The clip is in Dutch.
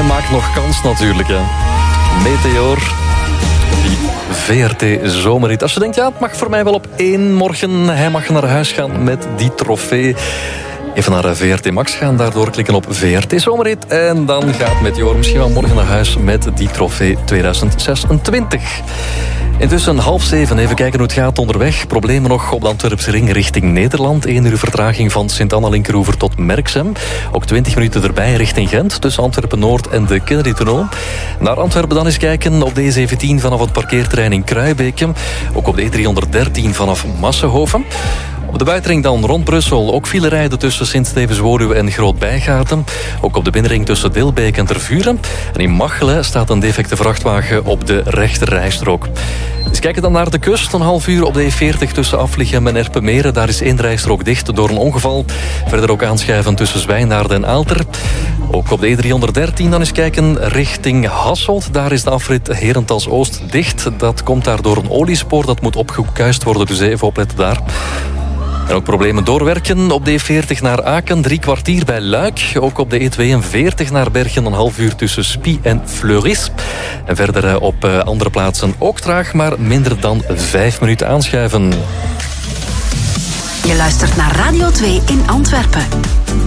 maakt nog kans natuurlijk. Hè. Meteor, die VRT-zomerrit. Als je denkt, ja, het mag voor mij wel op 1 morgen. Hij mag naar huis gaan met die trofee. Even naar VRT Max gaan, daardoor klikken op VRT Zomerrit. En dan gaat Meteor misschien wel morgen naar huis met die trofee 2026. Intussen 6:30, even kijken hoe het gaat onderweg. Problemen nog op de Antwerpse ring richting Nederland. 1 uur vertraging van Sint-Anna-Linkeroever tot Merksem. Ook 20 minuten erbij richting Gent, tussen Antwerpen-Noord en de Kennedy-tunnel. Naar Antwerpen dan eens kijken op de E17 vanaf het parkeerterrein in Kruijbeke. Ook op de E313 vanaf Massenhoven. Op de buitenring dan rond Brussel ook file rijden tussen Sint-Stevens-Woluwe en Groot-Bijgaarden. Ook op de binnenring tussen Dilbeek en Tervuren. En in Machelen staat een defecte vrachtwagen op de rechterrijstrook. Dus kijken dan naar de kust. Een half uur op de E40 tussen Aflichem en Erpenmeren. Daar is 1 rijstrook dicht door een ongeval. Verder ook aanschuiven tussen Zwijnaarden en Aalter. Ook op de E313 dan eens kijken richting Hasselt. Daar is de afrit Herentals Oost dicht. Dat komt daar door een oliespoor. Dat moet opgekuist worden, dus even opletten daar. En ook problemen doorwerken op de E40 naar Aken, 3 kwartier bij Luik. Ook op de E42 naar Bergen, een half uur tussen Spie en Fleuris. En verder op andere plaatsen ook traag, maar minder dan 5 minuten aanschuiven. Je luistert naar Radio 2 in Antwerpen.